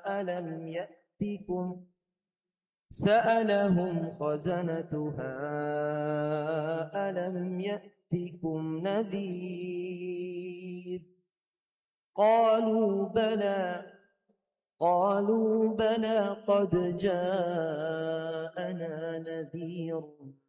ألم يأتكم سألهم خزنتها ألم يأتكم نذير قالوا بلى قد جاءنا نذير